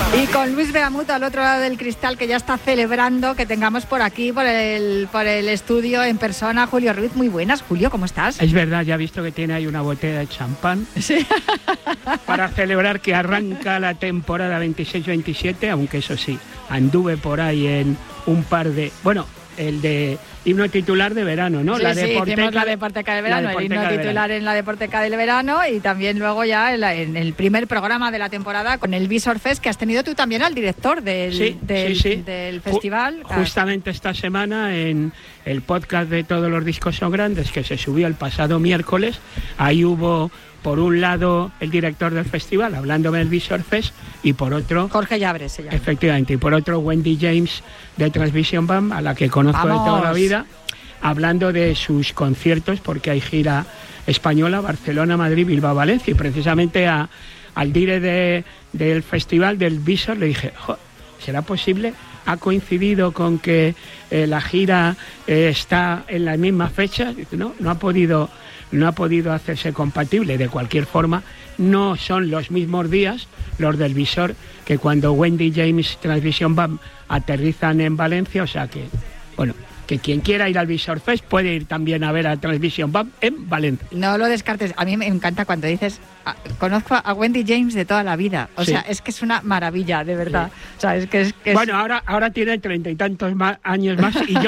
Y con Luis Beamuto al otro lado del cristal, que ya está celebrando que tengamos por aquí, por el estudio en persona, Julio Ruiz. Muy buenas, Julio, ¿cómo estás? Es verdad, ya he visto que tiene ahí una botella de champán. Sí. Para celebrar que arranca la temporada 26-27, aunque eso sí, anduve por ahí en un par de... Bueno, el de himno titular de verano, ¿no? Sí, la Deporteca de verano, el himno titular en la Deporteca del verano, y también luego ya en el primer programa de la temporada con el Visor Fest, que has tenido tú también al director del festival. Justamente esta semana en el podcast de Todos los discos son grandes, que se subió el pasado miércoles, ahí hubo... Por un lado, el director del festival, hablándome del Visor Fest, y por otro... Jorge Llabres se llama. Efectivamente, y por otro, Wendy James, de Transvision Bam, a la que conozco de toda la vida, hablando de sus conciertos, porque hay gira española, Barcelona, Madrid, Bilbao, Valencia, y precisamente al dire del festival del Visor le dije, ¿será posible? ¿Ha coincidido con que la gira está en la misma fecha? No ha podido hacerse compatible. De cualquier forma, no son los mismos días los del Visor que cuando Wendy James Transvision Bam aterrizan en Valencia, o sea que, bueno, que quien quiera ir al Visor Fest puede ir también a ver a Transvision Bam en Valencia. No lo descartes. A mí me encanta cuando dices, conozco a Wendy James de toda la vida. O sea, es que es una maravilla, de verdad. Sí. O sea, es que bueno, ahora tiene 30 y tantos años más y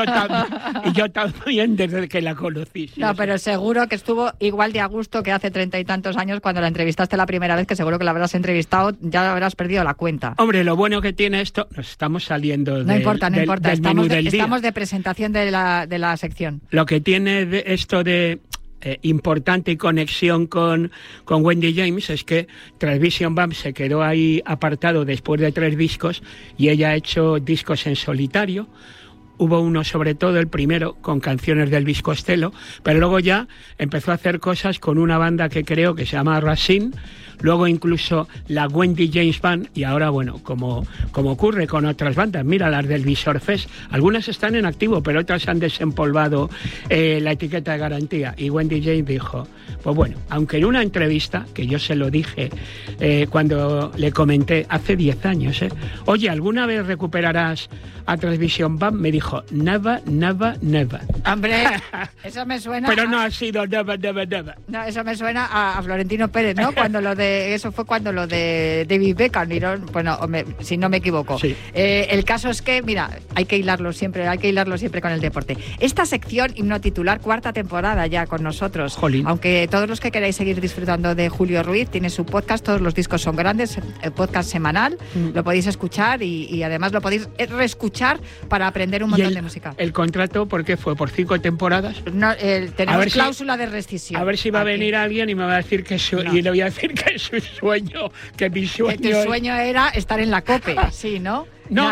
yo también desde que la conocí. Sí, no, pero seguro que estuvo igual de a gusto que hace 30 y tantos años cuando la entrevistaste la primera vez, que seguro que la habrás entrevistado, ya habrás perdido la cuenta. Hombre, lo bueno que tiene esto, nos estamos saliendo no importa. Del menú del día. Estamos de presentación de la sección. Lo que tiene esto de importante y conexión con Wendy James es que Transvision Bam se quedó ahí apartado después de 3 discos y ella ha hecho discos en solitario. Hubo uno, sobre todo el primero, con canciones de Elvis Costello, pero luego ya empezó a hacer cosas con una banda que creo que se llama Racine, luego incluso la Wendy James Band, y ahora, bueno, como ocurre con otras bandas, mira las del Visor Fest, algunas están en activo, pero otras han desempolvado la etiqueta de garantía, y Wendy James dijo, pues bueno, aunque en una entrevista, que yo se lo dije cuando le comenté hace 10 años, oye, ¿alguna vez recuperarás a Transvision Bam? Me dijo, never, never, never. Hombre, eso me suena... Pero no ha sido never, never, never. No, eso me suena a Florentino Pérez, ¿no? Eso fue cuando lo de David Beckham, bueno, si no me equivoco. Sí. El caso es que, mira, hay que hilarlo siempre con el deporte. Esta sección, himno titular, 4ª temporada ya con nosotros. Jolín. Aunque todos los que queráis seguir disfrutando de Julio Ruiz, tiene su podcast, Todos los discos son grandes, podcast semanal, lo podéis escuchar y además lo podéis reescuchar para aprender un montón de música. ¿El contrato por qué fue? ¿Por 5 temporadas? No, tenemos cláusula de rescisión. A ver si va a venir alguien y me va a decir que y le voy a decir que es su sueño, que mi sueño... Que tu sueño era estar en la COPE, sí, ¿no?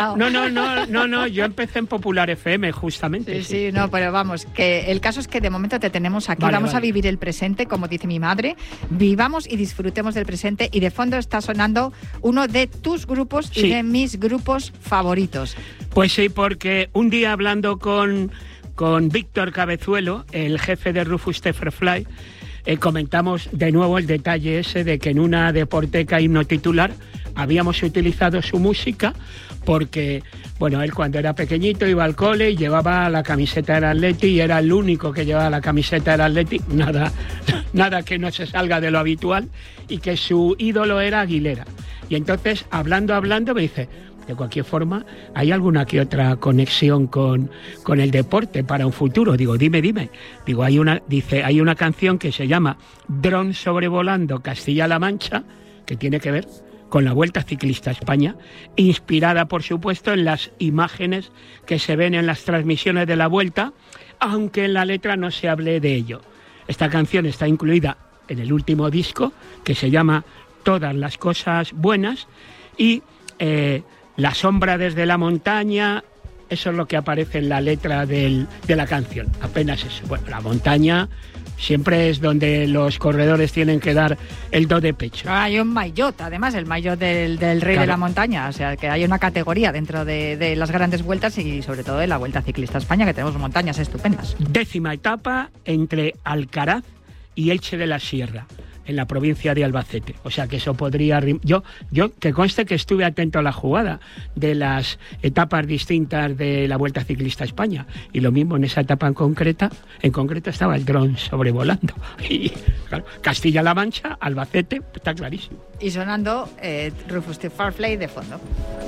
No, yo empecé en Popular FM, justamente. Sí, no, pero vamos, que el caso es que de momento te tenemos aquí, vamos a vivir el presente, como dice mi madre, vivamos y disfrutemos del presente, y de fondo está sonando uno de tus grupos y de mis grupos favoritos. Pues sí, porque un día hablando con Víctor Cabezuelo, el jefe de Rufus Tefferfly, comentamos de nuevo el detalle ese de que en una Deporteca himno titular habíamos utilizado su música porque, bueno, él cuando era pequeñito iba al cole y llevaba la camiseta del Atleti y era el único que llevaba la camiseta del Atleti, nada que no se salga de lo habitual, y que su ídolo era Aguilera. Y entonces, hablando, me dice, de cualquier forma, ¿hay alguna que otra conexión con el deporte para un futuro? Digo, dime. Digo, hay una canción que se llama Dron sobrevolando Castilla-La Mancha, que tiene que ver con la Vuelta Ciclista a España, inspirada, por supuesto, en las imágenes que se ven en las transmisiones de la Vuelta, aunque en la letra no se hable de ello. Esta canción está incluida en el último disco, que se llama Todas las cosas buenas, y La sombra desde la montaña, eso es lo que aparece en la letra de la canción, apenas eso. Bueno, la montaña siempre es donde los corredores tienen que dar el do de pecho. Hay un maillot, además, el maillot del rey de la montaña, o sea que hay una categoría dentro de las grandes vueltas y sobre todo de la Vuelta Ciclista a España, que tenemos montañas estupendas. 10ª etapa entre Alcaraz y Elche de la Sierra. en la provincia de Albacete. O sea que eso podría... Yo que conste que estuve atento a la jugada de las etapas distintas de la Vuelta Ciclista a España, y lo mismo en esa etapa en concreto estaba el dron sobrevolando. Y claro, Castilla-La Mancha, Albacete, está clarísimo. Y sonando Rufus the Firefly de fondo.